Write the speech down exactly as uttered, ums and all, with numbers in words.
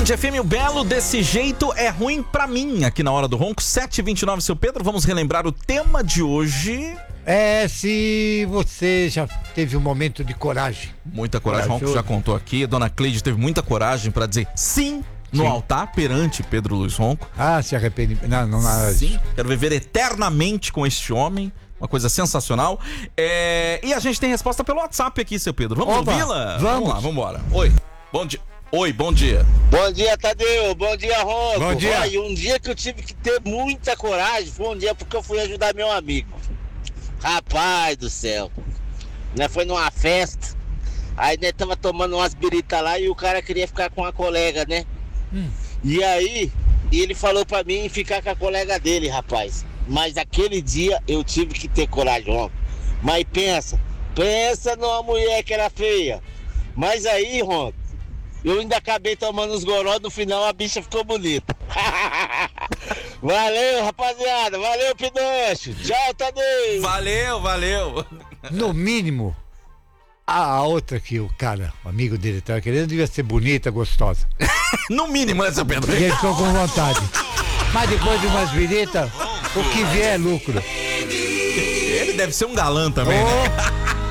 Band F M, o Belo, desse jeito é ruim pra mim, aqui na Hora do Ronco, sete e vinte e nove, seu Pedro. Vamos relembrar o tema de hoje. É, se você já teve um momento de coragem. Muita coragem, o Ronco já contou aqui. A dona Cleide teve muita coragem pra dizer sim no sim. altar perante Pedro Luiz Ronco. Ah, se arrepende. Não, não nada disso. Sim, quero viver eternamente com este homem. Uma coisa sensacional. É... E a gente tem resposta pelo WhatsApp aqui, seu Pedro. Vamos Oba, ouvi-la? Vamos. Vamos lá, vamos embora. Oi, bom dia. Oi, bom dia. Bom dia, Tadeu. Bom dia, Ronco. Bom dia. Olha, um dia que eu tive que ter muita coragem foi um dia porque eu fui ajudar meu amigo. Rapaz do céu. Né, foi numa festa. Aí nós tava tomando umas biritas lá e o cara queria ficar com a colega, né? Hum. E aí, ele falou pra mim ficar com a colega dele, rapaz. Mas aquele dia eu tive que ter coragem, Ronco. Mas pensa, pensa numa mulher que era feia. Mas aí, Ronco, eu ainda acabei tomando os goró, no final a bicha ficou bonita. Valeu, rapaziada. Valeu, Pinocho. Tchau, Tadeu. Valeu, valeu. No mínimo, a outra que o cara, o amigo dele estava querendo, devia ser bonita, gostosa. No mínimo, né, seu Pedro? E ele ficou com vontade. Mas depois de umas biritas, o que vier é lucro. Ele deve ser um galã também, oh. né?